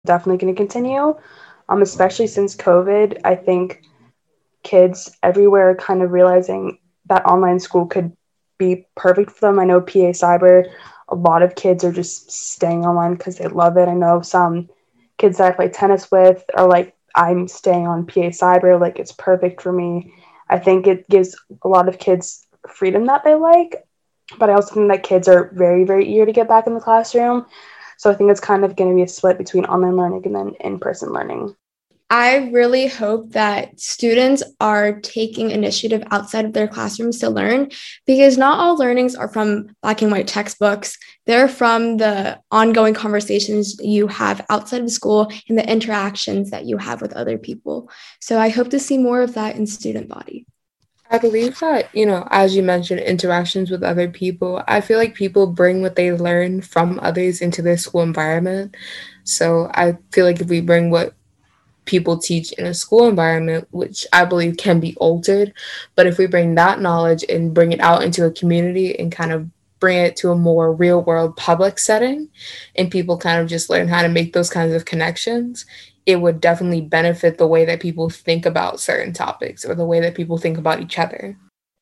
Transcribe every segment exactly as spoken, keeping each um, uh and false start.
definitely going to continue, um, especially since COVID. I think kids everywhere are kind of realizing that online school could be perfect for them. I know P A Cyber, a lot of kids are just staying online because they love it. I know some kids that I play tennis with are like, I'm staying on P A Cyber, like it's perfect for me. I think it gives a lot of kids freedom that they like, but I also think that kids are very, very eager to get back in the classroom. So I think it's kind of going to be a split between online learning and then in-person learning. I really hope that students are taking initiative outside of their classrooms to learn, because not all learnings are from black and white textbooks. They're from the ongoing conversations you have outside of school and the interactions that you have with other people. So I hope to see more of that in student body. I believe that, you know, as you mentioned, interactions with other people, I feel like people bring what they learn from others into their school environment. So I feel like if we bring what people teach in a school environment, which I believe can be altered, but if we bring that knowledge and bring it out into a community and kind of bring it to a more real world public setting, and people kind of just learn how to make those kinds of connections, it would definitely benefit the way that people think about certain topics or the way that people think about each other.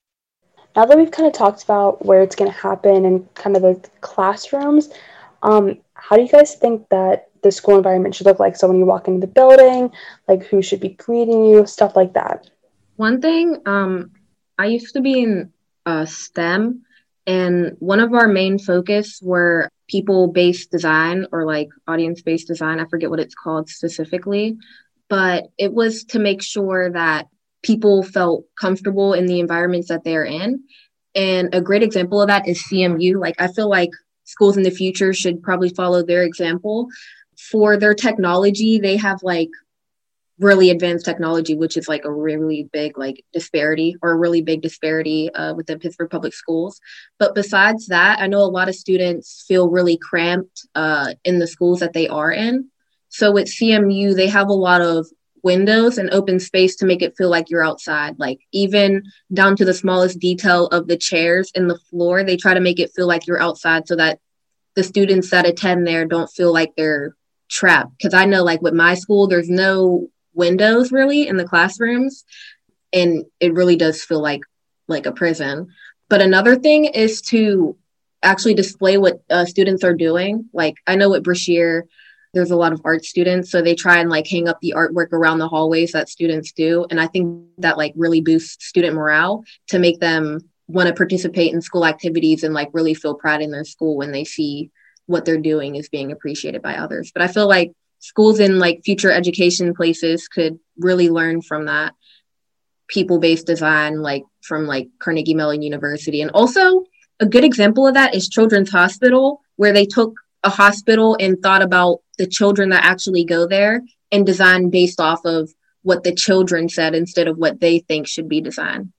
Now that we've kind of talked about where it's going to happen and kind of the classrooms, um, how do you guys think that the school environment should look like? So when you walk into the building, like who should be greeting you, stuff like that. One thing, um, I used to be in uh, STEM, and one of our main focus were people-based design, or like audience-based design. I forget what it's called specifically, but it was to make sure that people felt comfortable in the environments that they're in. And a great example of that is C M U. Like, I feel like schools in the future should probably follow their example. For their technology, they have like really advanced technology, which is like a really big like disparity or a really big disparity uh, within Pittsburgh Public Schools. But besides that, I know a lot of students feel really cramped uh, in the schools that they are in. So with C M U, they have a lot of windows and open space to make it feel like you're outside, like even down to the smallest detail of the chairs in the floor. They try to make it feel like you're outside so that the students that attend there don't feel like they're trapped. Because I know like with my school, there's no windows really in the classrooms, and it really does feel like like a prison. But another thing is to actually display what uh, students are doing. Like I know at Brashear, there's a lot of art students, so they try and like hang up the artwork around the hallways that students do. And I think that like really boosts student morale to make them want to participate in school activities and like really feel pride in their school when they see what they're doing is being appreciated by others. But I feel like schools in like future education places could really learn from that people-based design, like from like Carnegie Mellon University. And also a good example of that is Children's Hospital, where they took a hospital and thought about the children that actually go there and design based off of what the children said instead of what they think should be designed.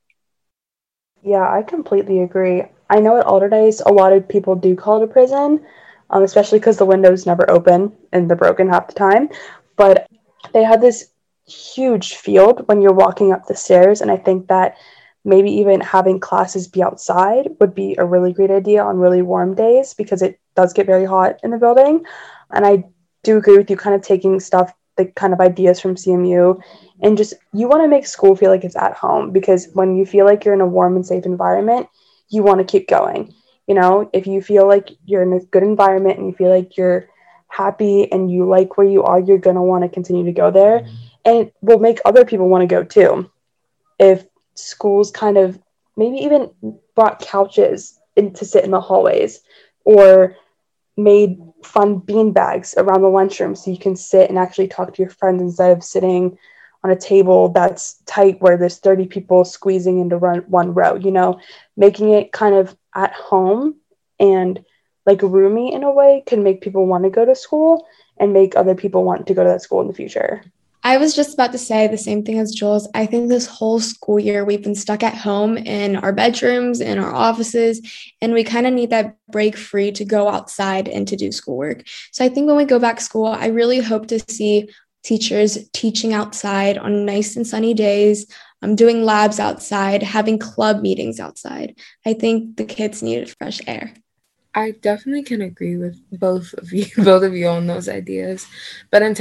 Yeah, I completely agree. I know at Alderdice, a lot of people do call it a prison, um, especially because the windows never open and they're broken half the time. But they have this huge field when you're walking up the stairs, and I think that maybe even having classes be outside would be a really great idea on really warm days, because it does get very hot in the building. And I do agree with you kind of taking stuff, the kind of ideas from C M U, and just you want to make school feel like it's at home, because when you feel like you're in a warm and safe environment, you want to keep going. You know, if you feel like you're in a good environment and you feel like you're happy and you like where you are, you're going to want to continue to go there. And it will make other people want to go too. If schools kind of maybe even brought couches in to sit in the hallways, or made fun bean bags around the lunchroom so you can sit and actually talk to your friends instead of sitting on a table that's tight where there's thirty people squeezing into run, one row, you know, making it kind of at home and like roomy in a way could make people want to go to school and make other people want to go to that school in the future. I was just about to say the same thing as Jules. I think this whole school year we've been stuck at home in our bedrooms, in our offices, and we kind of need that break free to go outside and to do schoolwork. So I think when we go back to school, I really hope to see teachers teaching outside on nice and sunny days, um, doing labs outside, having club meetings outside. I think the kids need fresh air. I definitely can agree with both of you, both of you on those ideas. But in